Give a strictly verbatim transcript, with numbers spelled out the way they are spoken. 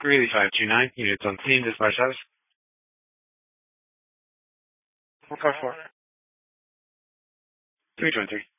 Greeley five two nine, units on scene, dispatch status. One five four. three twenty-three.